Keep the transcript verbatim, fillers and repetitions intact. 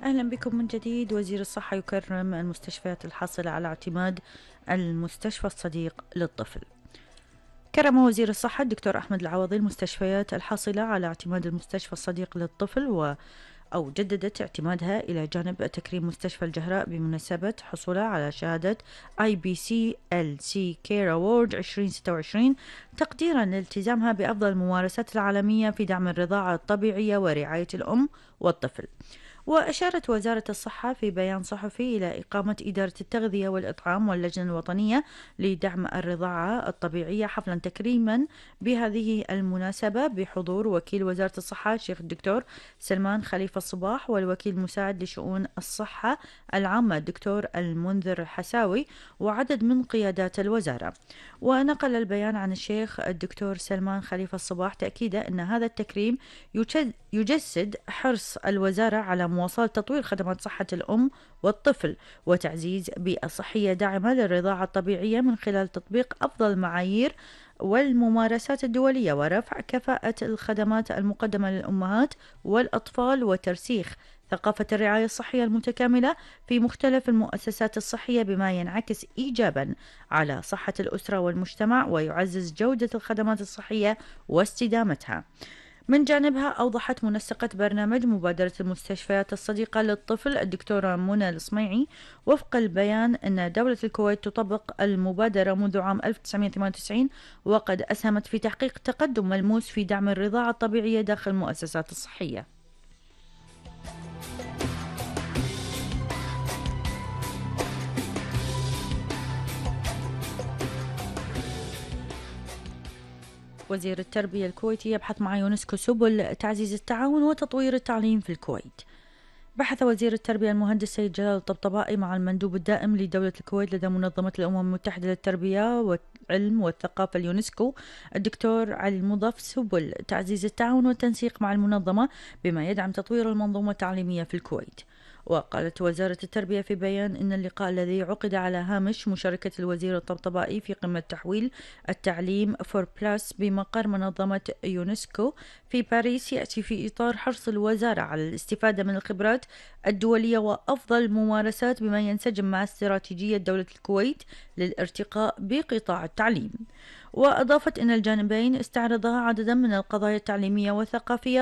أهلا بكم من جديد. وزير الصحة يكرم المستشفيات الحاصلة على اعتماد المستشفى الصديق للطفل. كرم وزير الصحة الدكتور أحمد العوضي المستشفيات الحاصلة على اعتماد المستشفى الصديق للطفل و أو جددت اعتمادها إلى جانب تكريم مستشفى الجهراء بمناسبة حصولها على شهادة آي بي سي إل سي Care Award ألفين وستة وعشرين تقديرا لالتزامها بأفضل الممارسات العالمية في دعم الرضاعة الطبيعية ورعاية الأم والطفل. وأشارت وزارة الصحة في بيان صحفي إلى إقامة إدارة التغذية والإطعام واللجنة الوطنية لدعم الرضاعة الطبيعية حفلا تكريما بهذه المناسبة بحضور وكيل وزارة الصحة الشيخ الدكتور سلمان خليفة الصباح والوكيل المساعد لشؤون الصحة العامة الدكتور المنذر الحساوي وعدد من قيادات الوزارة. ونقل البيان عن الشيخ الدكتور سلمان خليفة الصباح تأكيدا أن هذا التكريم يجسد حرص الوزارة على مواصلة تطوير خدمات صحة الأم والطفل وتعزيز بيئة صحية داعمة للرضاعة الطبيعية من خلال تطبيق أفضل المعايير والممارسات الدولية ورفع كفاءة الخدمات المقدمة للأمهات والأطفال وترسيخ ثقافة الرعاية الصحية المتكاملة في مختلف المؤسسات الصحية بما ينعكس إيجابا على صحة الأسرة والمجتمع ويعزز جودة الخدمات الصحية واستدامتها. من جانبها أوضحت منسقة برنامج مبادرة المستشفيات الصديقة للطفل الدكتورة منى الصميعي وفق البيان أن دولة الكويت تطبق المبادرة منذ عام ألف وتسعمائة وثمانية وتسعين وقد أسهمت في تحقيق تقدم ملموس في دعم الرضاعة الطبيعية داخل المؤسسات الصحية. وزير التربية الكويتي يبحث مع يونسكو سبل تعزيز التعاون وتطوير التعليم في الكويت. بحث وزير التربية المهندس سيد جلال الطبطبائي مع المندوب الدائم لدولة الكويت لدى منظمة الأمم المتحدة للتربية والعلم والثقافة اليونسكو الدكتور علي المضاف سبل تعزيز التعاون والتنسيق مع المنظمة بما يدعم تطوير المنظومة التعليمية في الكويت. وقالت وزارة التربية في بيان إن اللقاء الذي عقد على هامش مشاركة الوزير الطبطبائي في قمة تحويل التعليم فور بلاس بمقر منظمة يونسكو في باريس يأتي في إطار حرص الوزارة على الاستفادة من الخبرات الدولية وأفضل الممارسات بما ينسجم مع استراتيجية دولة الكويت للارتقاء بقطاع التعليم. وأضافت أن الجانبين استعرضا عددا من القضايا التعليمية والثقافية